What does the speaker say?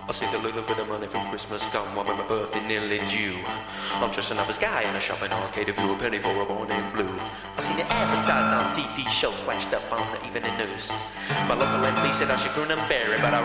I saved a little bit of money from Christmas come while my birthday nearly due. I'm dressing up as Guy in a shopping arcade, if you a penny for a boy named Blue. I seen it advertised on TV shows, flashed up on the evening news. My local MP said I should grin and bear it, but I